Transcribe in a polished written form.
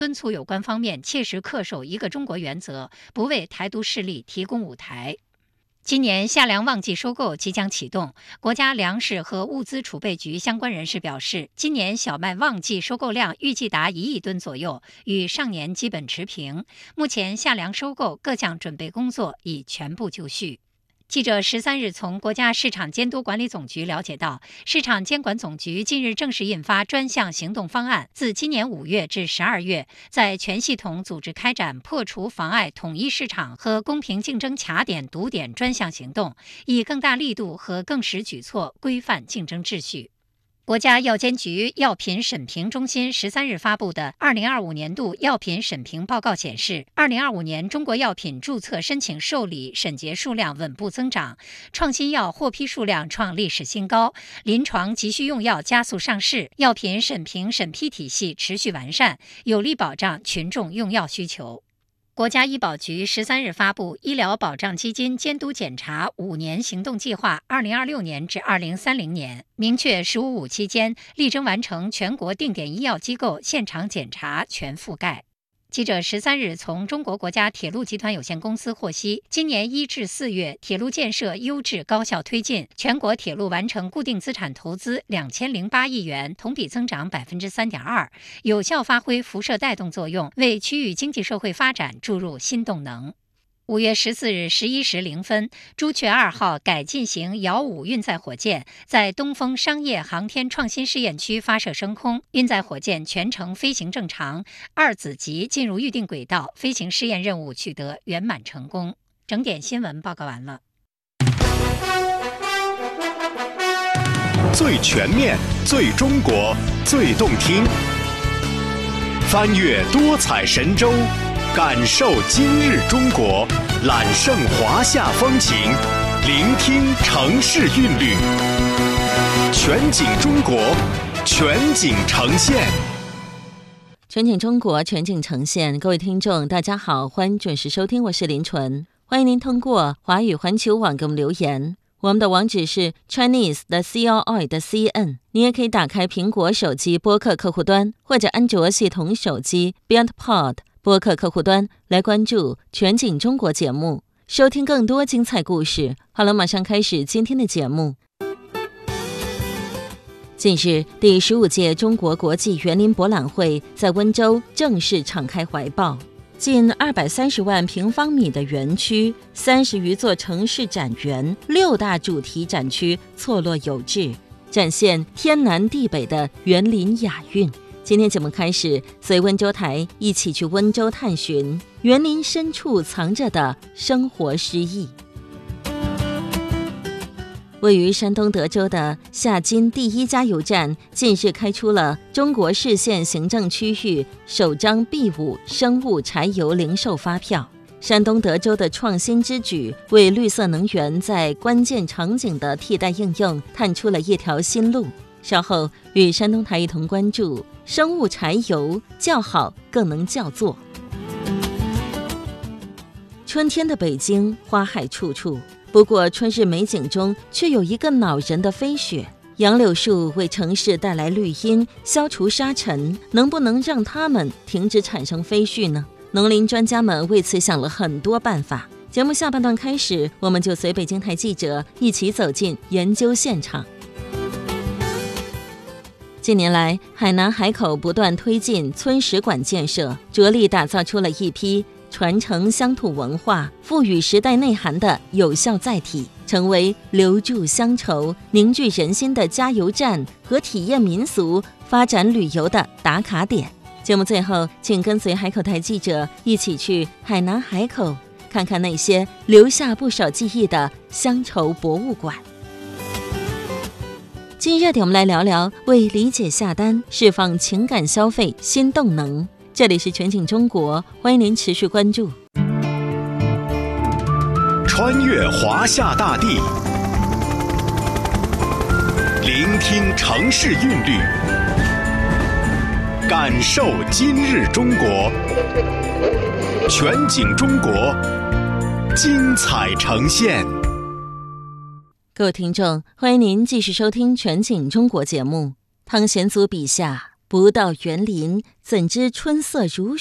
敦促有关方面切实恪守一个中国原则，不为台独势力提供舞台。今年夏粮旺季收购即将启动，国家粮食和物资储备局相关人士表示，今年小麦旺季收购量预计达1亿吨左右，与上年基本持平。目前夏粮收购各项准备工作已全部就绪。记者13日从国家市场监督管理总局了解到，市场监管总局近日正式印发专项行动方案，自今年5月至12月，在全系统组织开展破除妨碍统一市场和公平竞争卡点堵点专项行动，以更大力度和更实举措规范竞争秩序。国家药监局药品审评中心13日发布的2025年度药品审评报告显示，2025年中国药品注册申请受理审结数量稳步增长，创新药获批数量创历史新高，临床急需用药加速上市，药品审评审批体系持续完善，有力保障群众用药需求。国家医保局13日发布医疗保障基金监督检查5年行动计划2026年至2030年，明确“十五五”期间力争完成全国定点医药机构现场检查全覆盖。记者13日从中国国家铁路集团有限公司获悉，今年1至4月，铁路建设优质高效推进，全国铁路完成固定资产投资2008亿元，同比增长3.2%，有效发挥辐射带动作用，为区域经济社会发展注入新动能。5月14日11时0分，朱雀2号改进型遥5运载火箭在东风商业航天创新试验区发射升空，运载火箭全程飞行正常，2子级进入预定轨道，飞行试验任务取得圆满成功。整点新闻报告完了。 最全面、最中国、最动听，翻越多彩神州，感受今日中国，揽胜华夏风情，聆听城市韵律，全景中国，全景呈现。 全景中国，全景呈现。各位听众大家好，欢迎准时收听，我是林纯。欢迎您通过华语环球网给我们留言，我们的网址是 Chinese.CRI.CN。 你也可以打开苹果手机播客客户端，或者安卓系统手机 BeyondPod播客客户端来关注全景中国节目，收听更多精彩故事。好了，马上开始今天的节目。近日，第15届中国国际园林博览会在温州正式敞开怀抱。近230万平方米的园区，30余座城市展园，6大主题展区错落有致，展现天南地北的园林雅韵。今天节目开始，随温州台一起去温州探寻园林深处藏着的生活诗意。位于山东德州的夏津第一加油站近日开出了中国市县行政区域首张 B5 生物柴油零售发票。山东德州的创新之举，为绿色能源在关键场景的替代应用探出了一条新路。稍后与山东台一同关注生物柴油，叫好更能叫座。春天的北京花海处处，不过春日美景中却有一个恼人的飞雪。杨柳树为城市带来绿荫，消除沙尘，能不能让它们停止产生飞絮呢？农林专家们为此想了很多办法。节目下半段开始，我们就随北京台记者一起走进研究现场。近年来，海南海口不断推进村史馆建设，着力打造出了一批传承乡土文化、赋予时代内涵的有效载体，成为留住乡愁、凝聚人心的加油站和体验民俗、发展旅游的打卡点。节目最后，请跟随海口台记者一起去海南海口，看看那些留下不少记忆的乡愁博物馆。今热点我们来聊聊为理解下单，释放情感消费新动能。这里是全景中国，欢迎您持续关注。 穿越华夏大地，聆听城市韵律，感受今日中国，全景中国，精彩呈现。 各位听众，欢迎您继续收听全景中国节目。汤显祖笔下不到园林，怎知春色如